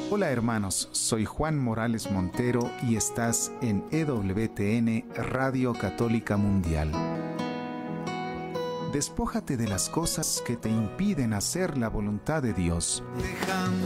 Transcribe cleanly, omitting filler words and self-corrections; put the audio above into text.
Hola hermanos, soy Juan Morales Montero y estás en EWTN Radio Católica Mundial. Despójate de las cosas que te impiden hacer la voluntad de Dios. Dejando